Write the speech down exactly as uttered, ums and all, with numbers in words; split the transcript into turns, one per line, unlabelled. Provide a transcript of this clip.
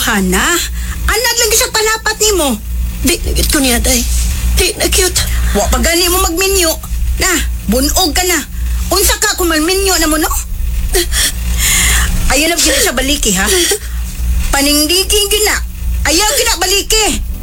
Johanna, anad lang sa palapat nimo.
Di na gyud ko niya, day. Di na gyud.
Wa pa gani mo magminyo. Na, bunog ka na. Unsa ka kung malminyo na mo, no? Ayaw na gina siya baliki, ha? Paningdigin gina. Ayaw gina baliki.